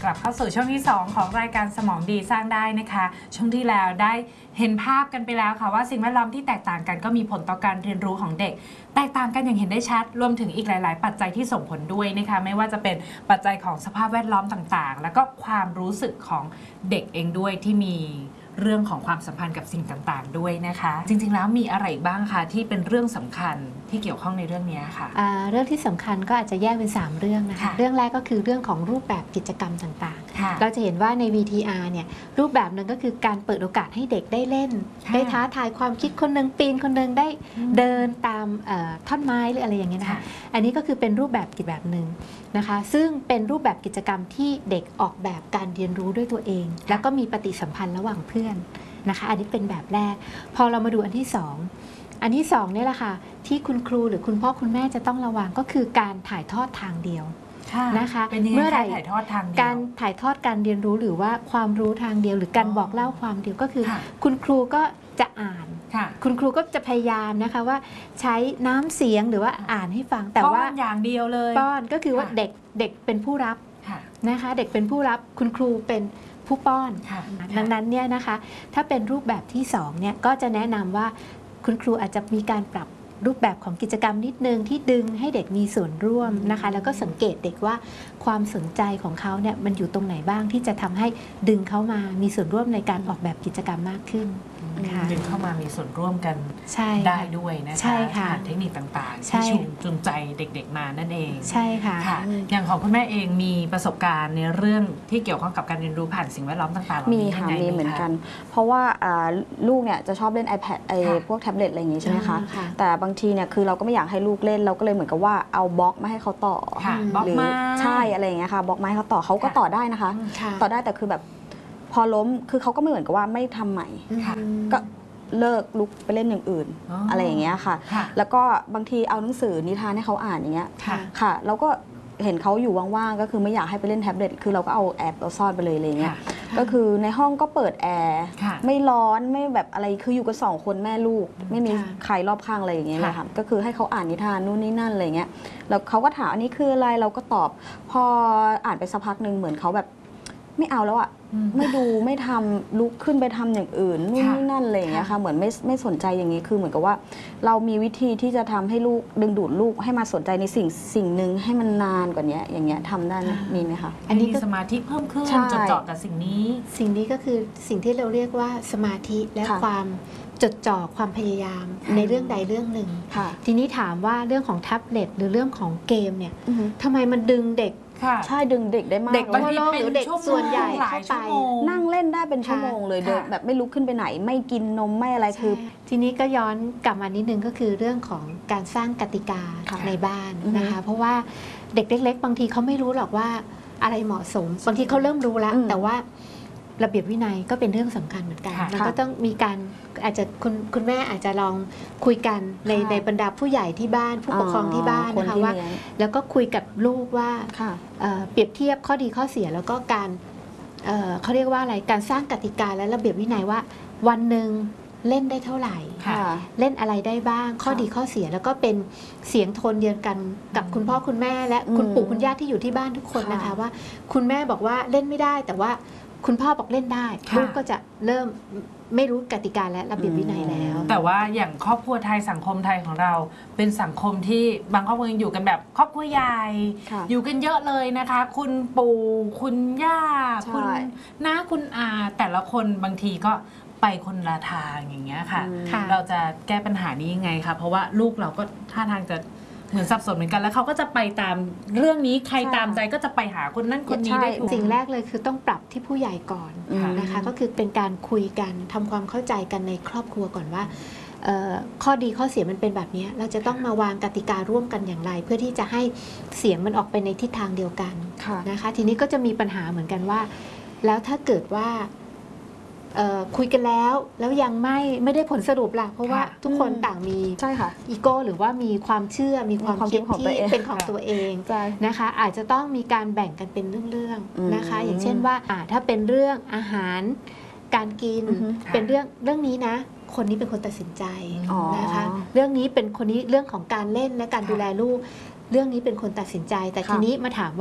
ลับเข้าสู่ช่วงที่2ของรายการสมองดีสร้างได้นะคะช่วงที่แล้วได้เห็นภาพกันไปแล้วค่ะว่าสิ่งแวดล้อมที่แตกต่างกันก็มีผลต่อการเรียนรู้ของเด็กแตกต่างกันอย่างเห็นได้ชัดรวมถึงอีกหลายๆปัจจัยที่ส่งผลด้วยนะคะไม่ว่าจะเป็นปัจจัยของสภาพแวดล้อมต่างๆแล้วก็ความรู้สึกของเด็กเองด้วยที่มีเรื่องของความสัมพันธ์กับสิ่งต่างๆด้วยนะคะจริงๆแล้วมีอะไรบ้างคะที่เป็นเรื่องสำคัญที่เกี่ยวข้องในเรื่องนี้ค่ะเรื่องที่สำคัญก็อาจจะแยกเป็น3เรื่องนะคะเรื่องแรกก็คือเรื่องของรูปแบบกิจกรรมต่างๆเราจะเห็นว่าใน VTR เนี่ยรูปแบบหนึ่งก็คือการเปิดโอกาสให้เด็กได้เล่นได้ท้าทายความคิดคนหนึ่งปีนคนหนึ่งได้เดินตามท่อนไม้หรืออะไรอย่างเงี้ยนะคะอันนี้ก็คือเป็นรูปแบบกิจแบบหนึ่งนะคะซึ่งเป็นรูปแบบกิจกรรมที่เด็กออกแบบการเรียนรู้ด้วยตัวเองแล้วก็มีปฏิสัมพันธ์ระหว่างเพื่อนนะคะอันนี้เป็นแบบแรกพอเรามาดูอันที่2เนี่ยแหละค่ะที่คุณครูหรือคุณพ่อคุณแม่จะต้องระวังก็คือการถ่ายทอดทางเดียวนะคะเมื่อไหร่ถ่ายทอดทางเดียวการถ่ายทอดการเรียนรู้หรือว่าความรู้ทางเดียวหรือการบอกเล่าความเดียวก็คือคุณครูก็จะอ่านคุณครูก็จะพยายามนะคะว่าใช้น้ำเสียงหรือว่าอ่านให้ฟังแต่ว่าอย่างเดียวเลยป้อนก็คือว่าเด็กเป็นผู้รับนะคะเด็กเป็นผู้รับคุณครูเป็นผู้ป้อนดังนั้นเนี่ยนะคะถ้าเป็นรูปแบบที่2เนี่ยก็จะแนะนำว่าคุณครูอาจจะมีการปรับรูปแบบของกิจกรรมนิดนึงที่ดึงให้เด็กมีส่วนร่วมนะคะแล้วก็สังเกตเด็กว่าความสนใจของเขาเนี่ยมันอยู่ตรงไหนบ้างที่จะทำให้ดึงเขามามีส่วนร่วมในการออกแบบกิจกรรมมากขึ้นดึงเข้ามามีส่วนร่วมกันได้ด้วยนะคะผ่านเทคนิคต่างๆที่จูงใจเด็กๆมานั่นเองใช่ค่ะอย่างของคุณแม่เองมีประสบการณ์ในเรื่องที่เกี่ยวข้องกับการเรียนรู้ผ่านสิ่งแวดล้อมต่างๆมีค่ะมีเหมือนกันเพราะว่าลูกเนี่ยจะชอบเล่น iPad พวกแท็บเล็ตอะไรอย่างงี้ใช่ไหมคะแต่บางทีเนี่ยคือเราก็ไม่อยากให้ลูกเล่นเราก็เลยเหมือนกับว่าเอาบล็อกมาให้เขาต่อหรือใช่อะไรอย่างเงี้ยค่ะบล็อกมาให้เขาต่อเขาก็ต่อได้นะคะต่อได้แต่คือแบบพอล้มคือเขาก็ไม่เหมือนกับว่าไม่ทำใหม่ก็เลิกลุกไปเล่นอย่างอื่นอะไรอย่างเงี้ยค่ะแล้วก็บางทีเอาหนังสือนิทานให้เขาอ่านอย่างเงี้ยค่ะเราก็เห็นเขาอยู่ว่างๆก็คือไม่อยากให้ไปเล่นแท็บเล็ตคือเราก็เอาแอบเอาซ่อนไปเลยอะไรเงี้ยก็คือในห้องก็เปิดแอร์ไม่ร้อนไม่แบบอะไรคืออยู่กัน2 คนแม่ลูกไม่มีใครรอบข้างอะไรอย่างเงี้ยนะคะก็คือให้เขาอ่านนิทานนู่นนี่นั่นอะไรเงี้ยแล้วเขาก็ถามอันนี้คืออะไรเราก็ตอบพออ่านไปสักพักหนึ่งเหมือนเขาแบบไม่เอาแล้วอะไม่ดูไม่ทำลุกขึ้นไปทำอย่างอื่นนู่นนี่นั่นอะไรอย่างเงี้ยค่ะเหมือนไม่สนใจอย่างนี้คือเหมือนกับว่าเรามีวิธีที่จะทำให้ลูกดึงดูดลูกให้มาสนใจในสิ่งหนึ่งให้มันนานกว่านี้อย่างเงี้ยทำได้มีไหมคะอันนี้สมาธิเพิ่มขึ้นจดจ่อกับสิ่งนี้ก็คือสิ่งที่เราเรียกว่าสมาธิและความจดจ่อความพยายามในเรื่องใดเรื่องหนึ่งทีนี้ถามว่าเรื่องของแท็บเล็ตหรือเรื่องของเกมเนี่ยทำไมมันดึงเด็กใช่ดึงเด็กได้มากเด็กทั่วโลกหรือเด็กส่วนใหญ่เข้าไปนั่งเล่นได้เป็นชั่วโมงเลยโดยแบบไม่ลุกขึ้นไปไหนไม่กินนมไม่อะไรคือทีนี้ก็ย้อนกลับมานิดนึงก็คือเรื่องของการสร้างกติกาในบ้านนะคะเพราะว่าเด็กเล็กๆบางทีเขาไม่รู้หรอกว่าอะไรเหมาะสมบางทีเขาเริ่มรู้แล้วแต่ว่าระเบียบวินัยก็เป็นเรื่องสำคัญเหมือนกันแล้วก็ต้องมีการอาจจะคุณแม่อาจจะลองคุยกันในบรรดาผู้ใหญ่ที่บ้านผู้ปกครองที่บ้านนะคะว่าแล้วก็คุยกับลูกว่าเปรียบเทียบข้อดีข้อเสียแล้วก็การเขาเรียกว่าอะไรการสร้างกติกาและระเบียบวินัยว่าวันหนึ่งเล่นได้เท่าไหร่เล่นอะไรได้บ้างข้อดีข้อเสียแล้วก็เป็นเสียงโทนเดียวกันกับคุณพ่อคุณแม่และคุณปู่คุณย่าที่อยู่ที่บ้านทุกคนนะคะว่าคุณแม่บอกว่าเล่นไม่ได้แต่ว่าคุณพ่อบอกเล่นได้ลูกก็จะเริ่มไม่รู้กติกาและระเบียบวินัยแล้วแต่ว่าอย่างครอบครัวไทยสังคมไทยของเราเป็นสังคมที่บางครอบครัวอยู่กันแบบครอบครัวใหญ่อยู่กันเยอะเลยนะคะคุณปู่คุณย่าคุณน้าคุณอาแต่ละคนบางทีก็ไปคนละทางอย่างเงี้ยค่ะเราจะแก้ปัญหานี้ยังไงคะเพราะว่าลูกเราก็ท่าทางจะเหมือนสับสนเหมือนกันแล้วเขาก็จะไปตามเรื่องนี้ใครตามใจก็จะไปหาคนนั้นคนนี้ได้ถูกสิ่งแรกเลยคือต้องปรับที่ผู้ใหญ่ก่อนนะคะก็คือเป็นการคุยกันทำความเข้าใจกันในครอบครัวก่อนว่าข้อดีข้อเสียมันเป็นแบบนี้เราจะต้องมาวางกติการ่วมกันอย่างไรเพื่อที่จะให้เสียงมันออกไปในทิศทางเดียวกันนะคะทีนี้ก็จะมีปัญหาเหมือนกันว่าแล้วถ้าเกิดว่าคุยกันแล้วยังไม่ได้ผลสรุปล่ะเพราะว่าทุกคนต่างมีอีโก้หรือว่ามีความเชื่อมีความคิดที่เป็นของตัวเองนะคะอาจจะต้องมีการแบ่งกันเป็นเรื่องๆนะคะอย่างเช่นว่าถ้าเป็นเรื่องอาหารการกินเป็นเรื่องนี้นะคนนี้เป็นคนตัดสินใจนะคะเรื่องนี้เป็นคนนี้เรื่องของการเล่นและการดูแลลูกเรื่องนี้เป็นคนตัดสินใจแต่ทีนี้มาถามว่า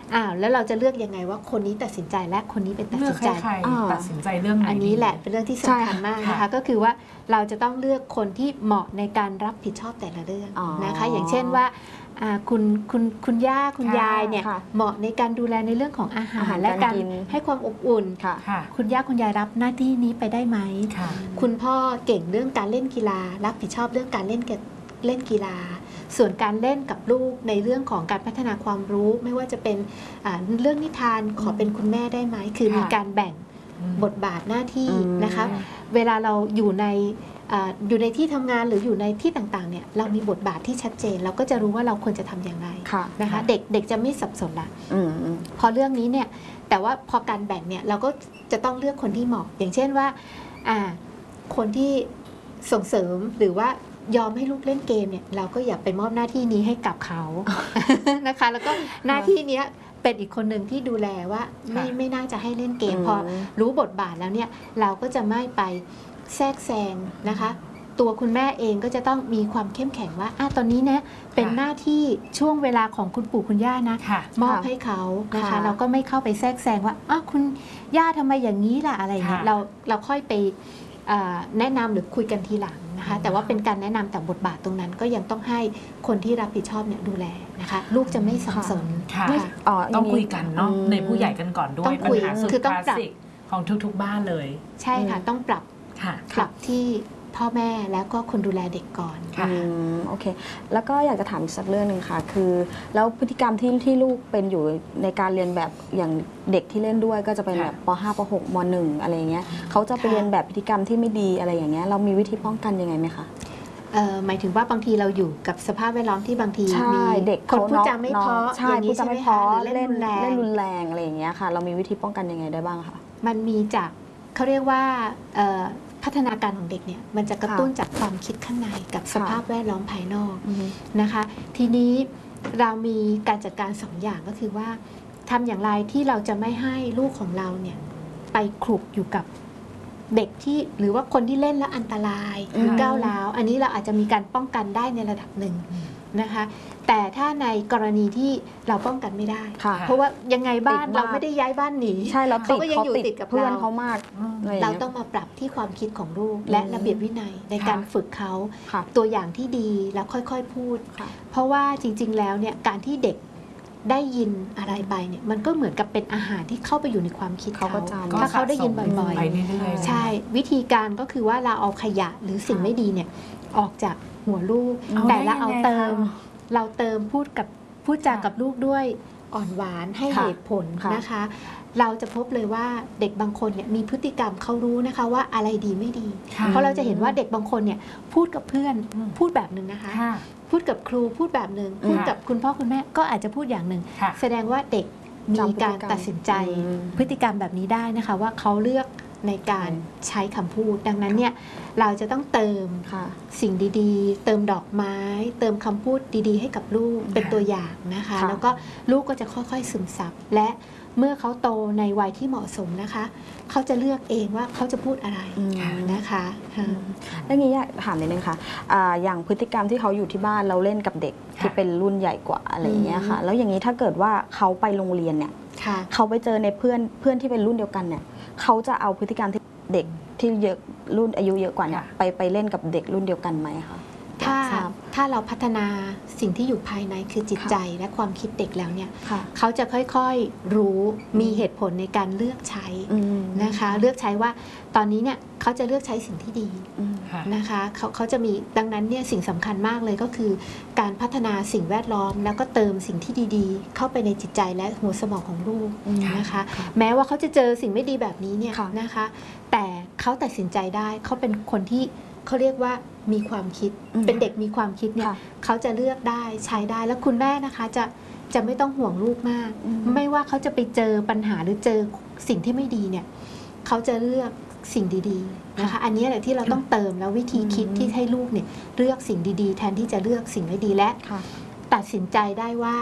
แล้วเราจะเลือกยังไงว่าคนนี้ตัดสินใจและคนนี้เป็นตัดเลือสิกนใจใครตัดสินใจเรื่องไหนอันนี้แหละเป็นเรื่องที่สำคัญมากนะคะก็คือว่าเราจะต้องเลือกคนที่เหมาะในการรับผิดชอบแต่ละเรื่องนะคะอย่างเช่นว่าคุณย่าคุณยายเนี่ยเหมาะในการดูแลในเรื่องของอาหารและการให้ความอบอุ่นคุณย่าคุณยายรับหน้าที่นี้ไปได้ไหมคุณพ่อเก่งเรื่องการเล่นกีฬารับผิดชอบเรื่องการเล่นกีฬาส่วนการเล่นกับลูกในเรื่องของการพัฒนาความรู้ไม่ว่าจะเป็นเรื่องนิทานขอเป็นคุณแม่ได้ไหมคือมีการแบ่งบทบาทหน้าที่นะคะเวลาเราอยู่ในที่ทำงานหรืออยู่ในที่ต่างๆเนี่ยเรามีบทบาทที่ชัดเจนเราก็จะรู้ว่าเราควรจะทำอย่างไรนะคะเด็กจะไม่สับสนละพอเรื่องนี้เนี่ยแต่ว่าพอการแบ่งเนี่ยเราก็จะต้องเลือกคนที่เหมาะอย่างเช่นว่าคนที่ส่งเสริมหรือว่ายอมให้ลูกเล่นเกมเนี่ยเราก็อย่าไปมอบหน้าที่นี้ให้กับเขา นะคะแล้วก็หน้าที่นี้เป็นอีกคนหนึ่งที่ดูแลว่าไม่น่าจะให้เล่นเกมพอรู้บทบาทแล้วเนี่ยเราก็จะไม่ไปแทรกแซงนะคะตัวคุณแม่เองก็จะต้องมีความเข้มแข็งว่าตอนนี้เนี่ยเป็นหน้าที่ช่วงเวลาของคุณปู่คุณย่านะมอบให้เขานะคะเราก็ไม่เข้าไปแทรกแซงว่าคุณย่าทำไมอย่างนี้ล่ะอะไรเงี้ยเราค่อยไปแนะนำหรือคุยกันทีหลังนะคะแต่ว่าเป็นการแนะนำแต่บทบาทตรงนั้นก็ยังต้องให้คนที่รับผิดชอบเนี่ยดูแลนะคะลูกจะไม่สับสนต้องคุยกันเนาะในผู้ใหญ่กันก่อนด้วยปัญหาสุดคลาสสิกของทุกๆบ้านเลยใช่ค่ะต้องปรับที่พ่อแม่แล้วก็คนดูแลเด็กก่อนโอเคแล้วก็อยากจะถามอีกสักเรื่องหนึ่งค่ะคือแล้วพฤติกรรมที่ลูกเป็นอยู่ในการเรียนแบบอย่างเด็กที่เล่นด้วยก็จะเป็นแบบป.5 ป.6 ม.1 อะไรอย่างเงี้ยเขาจะไปเรียนแบบพฤติกรรมที่ไม่ดีอะไรอย่างเงี้ยเรามีวิธีป้องกันยังไงไหมคะหมายถึงว่าบางทีเราอยู่กับสภาพแวดล้อมที่บางทีมีเด็กคนพูดจาไม่เพราะอย่างนี้ใช่ไหมคะเล่นรุนแรงอะไรอย่างเงี้ยค่ะเรามีวิธีป้องกันยังไงได้บ้างคะมันมีจากเขาเรียกว่าพัฒนาการของเด็กเนี่ยมันจะกระตุ้นจากความคิดข้างในกับสภาพแวดล้อมภายนอกนะคะทีนี้เรามีการจัดการ2 อย่างก็คือว่าทำอย่างไรที่เราจะไม่ให้ลูกของเราเนี่ยไปคลุกอยู่กับเด็กที่หรือว่าคนที่เล่นแล้วอันตรายหรือก้าวร้าวอันนี้เราอาจจะมีการป้องกันได้ในระดับหนึ่งนะคะแต่ถ้าในกรณีที่เราป้องกันไม่ได้เพราะว่ายังไงบ้านเราไม่ได้ย้ายบ้านหนีใช่เขาก็ยังอยู่ติดกับเพื่อนเขามากเราต้องมาปรับที่ความคิดของลูกและระเบียบวินัยในการฝึกเขาตัวอย่างที่ดีแล้วค่อยๆพูดเพราะว่าจริงๆแล้วเนี่ยการที่เด็กได้ยินอะไรไปเนี่ยมันก็เหมือนกับเป็นอาหารที่เข้าไปอยู่ในความคิดเขาถ้าเขาได้ยินบ่อยๆใช่วิธีการก็คือว่าเราเอาขยะหรือสิ่งไม่ดีเนี่ยออกจากหัวลูกแต่ละเราเติมพูดจากับลูกด้วยอ่อนหวานให้เหตุผลนะคะเราจะพบเลยว่าเด็กบางคนเนี่ยมีพฤติกรรมเขารู้นะคะว่าอะไรดีไม่ดีเพราะเราจะเห็นว่าเด็กบางคนเนี่ยพูดกับเพื่อนพูดแบบนึงนะคะพูดกับครูพูดแบบนึงพูดกับคุณพ่อคุณแม่ก็อาจจะพูดอย่างนึงแสดงว่าเด็กมีการตัดสินใจพฤติกรรมแบบนี้ได้นะคะว่าเขาเลือกในการใช้คำพูดดังนั้นเนี่ยเราจะต้องเติมสิ่งดีๆเติมดอกไม้เติมคำพูดดีๆให้กับลูกเป็นตัวอย่างนะคะแล้วก็ลูกก็จะค่อยๆซึมซับและเมื่อเขาโตในวัยที่เหมาะสมนะคะเขาจะเลือกเองว่าเขาจะพูดอะไรนะคะแล้วงี้อยากถามนิดนึงค่ะอย่างพฤติกรรมที่เขาอยู่ที่บ้านเราเล่นกับเด็กที่เป็นรุ่นใหญ่กว่าอะไรอย่างเงี้ยค่ะแล้วอย่างนี้ถ้าเกิดว่าเขาไปโรงเรียนเนี่ยเขาไปเจอในเพื่อนที่เป็นรุ่นเดียวกันเนี่ยเขาจะเอาพฤติกรรมที่เด็กที่เยอะรุ่นอายุเยอะกว่าเนี่ยไปเล่นกับเด็กรุ่นเดียวกันไหมคะถ้าเราพัฒนาสิ่งที่อยู่ภายในคือจิตใจและความคิดเด็กแล้วเนี่ยเขาจะค่อยๆรู้มีเหตุผลในการเลือกใช้นะคะเลือกใช้ว่าตอนนี้เนี่ยเขาจะเลือกใช้สิ่งที่ดีนะคะเขาจะมีดังนั้นเนี่ยสิ่งสำคัญมากเลยก็คือการพัฒนาสิ่งแวดล้อมแล้วก็เติมสิ่งที่ดีๆเข้าไปในจิตใจและหัวสมองของลูกนะคะแม้ว่าเขาจะเจอสิ่งไม่ดีแบบนี้เนี่ยนะคะแต่เขาตัดสินใจได้เขาเป็นคนที่เขาเรียกว่ามีความคิดเป็นเด็กมีความคิดเนี่ยเขาจะเลือกได้ใช้ได้แล้วคุณแม่นะคะจะไม่ต้องห่วงลูกมากไม่ว่าเขาจะไปเจอปัญหาหรือเจอสิ่งที่ไม่ดีเนี่ยเขาจะเลือกสิ่งดีๆนะคะอันนี้แหละที่เราต้องเติมแล้ววิธีคิดที่ให้ลูกเนี่ยเลือกสิ่งดีๆแทนที่จะเลือกสิ่งไม่ดีและตัดสินใจได้ว่า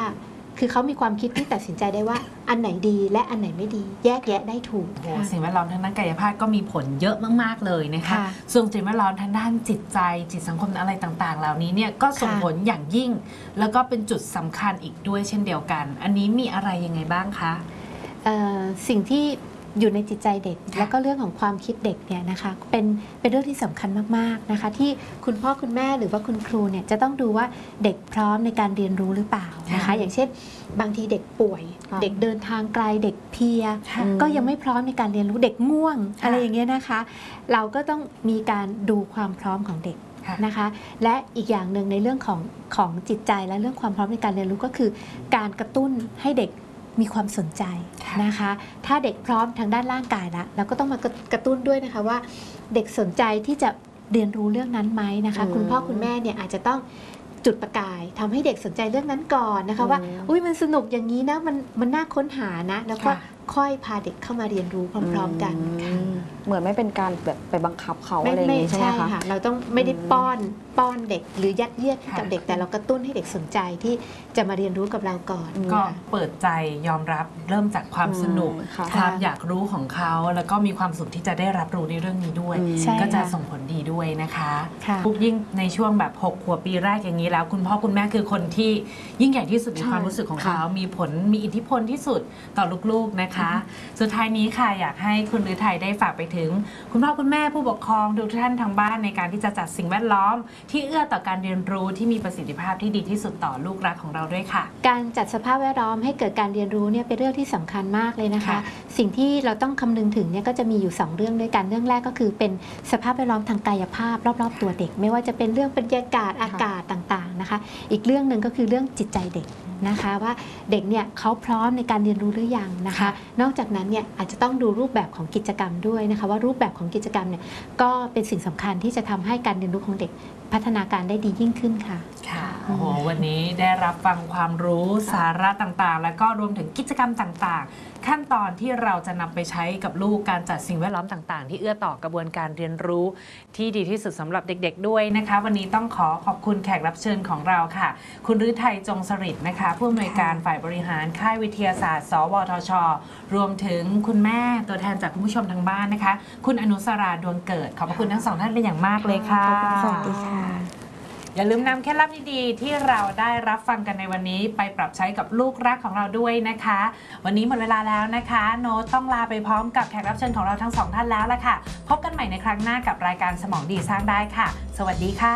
คือเขามีความคิดที่ตัดสินใจได้ว่าอันไหนดีและอันไหนไม่ดีแยกแยะได้ถูกโอ้สิ่งแวดล้อมทางด้านกายภาพก็มีผลเยอะมากๆเลยนะคะส่วนสิ่งแวดล้อมทางด้านจิตใจจิตสังคมอะไรต่างๆเหล่านี้เนี่ยก็ส่งผลอย่างยิ่งแล้วก็เป็นจุดสำคัญอีกด้วยเช่นเดียวกันอันนี้มีอะไรยังไงบ้างคะสิ่งที่อยู่ในจิตใจเด็กแล้วก็เรื่องของความคิดเด็กเนี่ยนะคะเป็นเรื่องที่สำคัญมากๆนะคะที่คุณพ่อคุณแม่หรือว่าคุณครูเนี่ยจะต้องดูว่าเด็กพร้อมในการเรียนรู้หรือเปล่านะคะอย่างเช่นบางทีเด็กป่วยเด็กเดินทางไกลเด็กเพลียก็ยังไม่พร้อมในการเรียนรู้เด็กง่วงอะไรอย่างเงี้ยนะคะเราก็ต้องมีการดูความพร้อมของเด็กนะคะและอีกอย่างหนึ่งในเรื่องของจิตใจและเรื่องความพร้อมในการเรียนรู้ก็คือการกระตุ้นให้เด็กมีความสนใจนะคะถ้าเด็กพร้อมทางด้านร่างกายแล้วเราก็ต้องมากระตุ้นด้วยนะคะว่าเด็กสนใจที่จะเรียนรู้เรื่องนั้นไหมนะคะคุณพ่อคุณแม่เนี่ยอาจจะต้องจุดประกายทำให้เด็กสนใจเรื่องนั้นก่อนนะคะว่าอุ้ยมันสนุกอย่างนี้นะมันน่าค้นหานะแล้วก็ค่อยพาเด็กเข้ามาเรียนรู้พร้อมๆกันเหมือนไม่เป็นการแบบไปบังคับเขาอะไรอย่างนี้ใช่ไหมคะเราต้องไม่ได้ป้อนเด็กหรือยัดเยียดให้กับเด็กแต่เรากระตุ้นให้เด็กสนใจที่จะมาเรียนรู้กับเราก่อนก็เปิดใจยอมรับเริ่มจากความสนุกความอยากรู้ของเขาแล้วก็มีความสุขที่จะได้รับรู้ในเรื่องนี้ด้วยก็จะส่งผลดีด้วยนะคะปุ๊บยิ่งในช่วงแบบ6 ขวบปีแรกอย่างนี้แล้วคุณพ่อคุณแม่คือคนที่ยิ่งใหญ่ที่สุดในความรู้สึกของเขามีผลมีอิทธิพลที่สุดต่อลูกๆนะคะสุดท้ายนี้ค่ะอยากให้คุณฤทัยได้ฝากไปถึงคุณพ่อคุณแม่ผู้ปกครองทุกท่านทางบ้านในการที่จะจัดสิ่งแวดล้อมที่เอื้อต่อการเรียนรู้ที่มีประสิทธิภาพที่ดีที่สุดต่อลูกรักของเราด้วยค่ะการจัดสภาพแวดล้อมให้เกิดการเรียนรู้เนี่ยเป็นเรื่องที่สำคัญมากเลยนะคะสิ่งที่เราต้องคำนึงถึงเนี่ยก็จะมีอยู่2เรื่องด้วยกันเรื่องแรกก็คือเป็นสภาพแวดล้อมทางกายภาพรอบๆตัวเด็กไม่ว่าจะเป็นเรื่องบรรยากาศอากาศต่างๆนะคะอีกเรื่องหนึ่งก็คือเรื่องจิตใจเด็กนะคะว่าเด็กเนี่ยเขาพร้อมในการเรียนรู้หรือยังนะคะนอกจากนั้นเนี่ยอาจจะต้องดูรูปแบบของกิจกรรมด้วยนะคะว่ารูปแบบของกิจกรรมเนี่ยก็เป็นสิ่งสำคัญที่จะทำให้การเรียนรู้ของเด็กพัฒนาการได้ดียิ่งขึ้นค่ะค่ะโอ้โหวันนี้ได้รับฟังความรู้สาระต่างๆแล้วก็รวมถึงกิจกรรมต่างๆขั้นตอนที่เราจะนำไปใช้กับลูกการจัดสิ่งแวดล้อมต่างๆที่เอื้อต่อกระบวนการเรียนรู้ที่ดีที่สุดสำหรับเด็กๆด้วยนะคะวันนี้ต้องขอบคุณแขกรับเชิญของเราค่ะคุณฤทัยจงสฤษดิ์นะคะผู้อำนวยการฝ่ายบริหารค่ายวิทยาศาสตร์สวทช.รวมถึงคุณแม่ตัวแทนจากคุณผู้ชมทางบ้านนะคะคุณอนุสราดวงเกิดขอบคุณทั้งสองท่านเป็นอย่างมากเลยค่ะสวัสดีค่ะอย่าลืมนำเคล็ดลับดีๆที่เราได้รับฟังกันในวันนี้ไปปรับใช้กับลูกรักของเราด้วยนะคะวันนี้หมดเวลาแล้วนะคะโน้ตต้องลาไปพร้อมกับแขกรับเชิญของเราทั้งสองท่านแล้วล่ะค่ะพบกันใหม่ในครั้งหน้ากับรายการสมองดีสร้างได้ค่ะสวัสดีค่ะ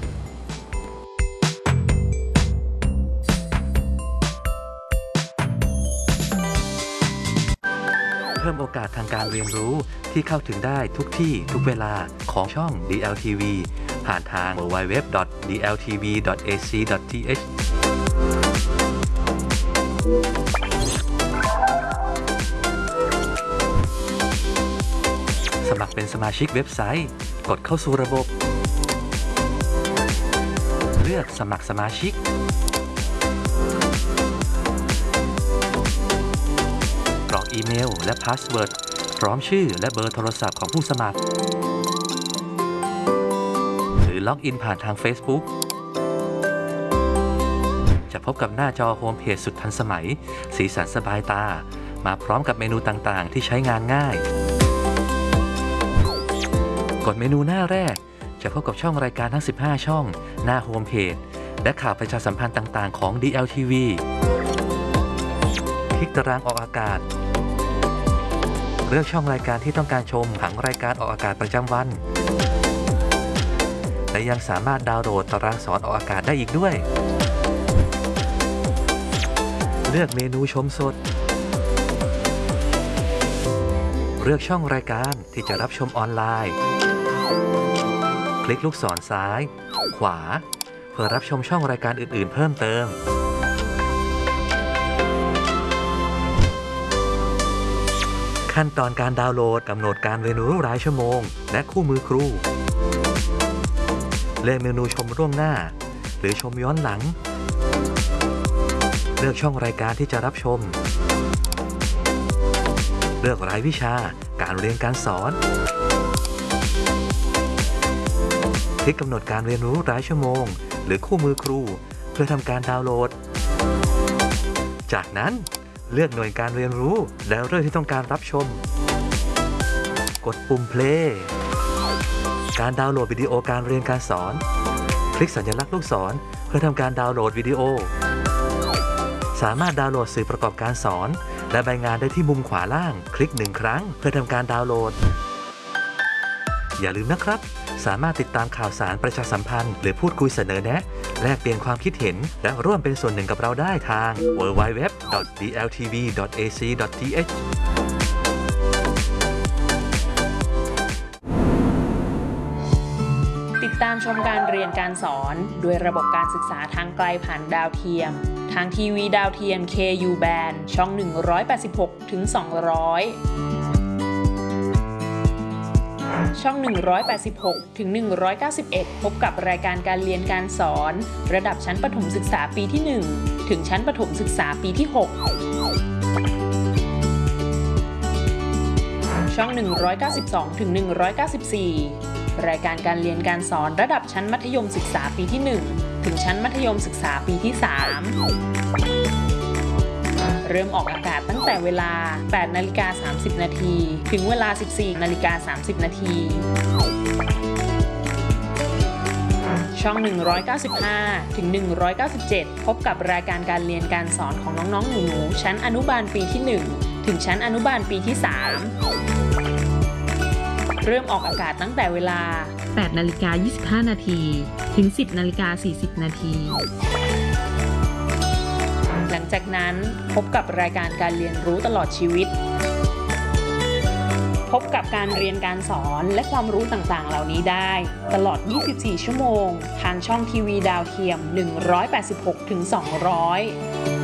เพิ่มโอกาสทางการเรียนรู้ที่เข้าถึงได้ทุกที่ทุกเวลาของช่อง DLTV ผ่านทาง www.dltv.ac.th สมัครเป็นสมาชิกเว็บไซต์กดเข้าสู่ระบบเลือกสมัครสมาชิกกรอกอีเมลและพาสเวิร์ดพร้อมชื่อและเบอร์โทรศัพท์ของผู้สมัครหรือล็อกอินผ่านทาง Facebook จะพบกับหน้าจอโฮมเพจสุดทันสมัยสีสันสบายตามาพร้อมกับเมนูต่างๆที่ใช้งานง่ายกดเมนูหน้าแรกจะพบกับช่องรายการทั้ง15ช่องหน้าโฮมเพจและข่าวประชาสัมพันธ์ต่างๆของ DLTV คลิกตารางออกอากาศเลือกช่องรายการที่ต้องการชมผังรายการออกอากาศประจำวันและยังสามารถดาวน์โหลดตารางสอนออกอากาศได้อีกด้วยเลือกเมนูชมสดเลือกช่องรายการที่จะรับชมออนไลน์คลิกลูกศรซ้ายขวาเพื่อรับชมช่องรายการอื่นๆเพิ่มเติมขั้นตอนการดาวน์โหลดกำหนดการเรียนรู้รายชั่วโมงและคู่มือครูเลือกเมนูชมล่วงหน้าหรือชมย้อนหลังเลือกช่องรายการที่จะรับชมเลือกรายวิชาการเรียนการสอนคลิกกำหนดการเรียนรู้รายชั่วโมงหรือคู่มือครูเพื่อทำการดาวน์โหลดจากนั้นเลือกหน่วยการเรียนรู้แล้วเรื่องที่ต้องการรับชมกดปุ่ม play การดาวน์โหลดวิดีโอการเรียนการสอนคลิกสัญลักษณ์ลูกศรเพื่อทำการดาวน์โหลดวิดีโอสามารถดาวน์โหลดสื่อประกอบการสอนและใบงานได้ที่มุมขวาล่างคลิก1ครั้งเพื่อทำการดาวน์โหลดอย่าลืมนะครับสามารถติดตามข่าวสารประชาสัมพันธ์หรือพูดคุยเสนอแนะแลกเปลี่ยนความคิดเห็นและร่วมเป็นส่วนหนึ่งกับเราได้ทาง www.dltv.ac.th ติดตามชมการเรียนการสอนด้วยระบบการศึกษาทางไกลผ่านดาวเทียมทางทีวีดาวเทียม KU Band ช่อง 186 ถึง 200 ช่อง 186 ถึง 191 พบกับรายการการเรียนการสอนระดับชั้นประถมศึกษาปีที่ 1 ถึงชั้นประถมศึกษาปีที่ 6 ช่อง 192 ถึง 194 รายการการเรียนการสอนระดับชั้นมัธยมศึกษาปีที่ 1 ถึงชั้นมัธยมศึกษาปีที่ 3 เริ่มออกอากาศตั้งแต่เวลา 8:30 นาทีถึงเวลา 14:30 นาทีช่อง 195 ถึง 197 พบกับรายการการเรียนการสอนของน้องๆหนูๆชั้นอนุบาลปีที่ 1 ถึงชั้นอนุบาลปีที่ 3 เริ่มออกอากาศตั้งแต่เวลา 8:25 นาทีถึง 10:40 นาทีหลังจากนั้นพบกับรายการการเรียนรู้ตลอดชีวิตพบกับการเรียนการสอนและความรู้ต่างๆเหล่านี้ได้ตลอด 24 ชั่วโมงทางช่องทีวีดาวเทียม 186 ถึง 200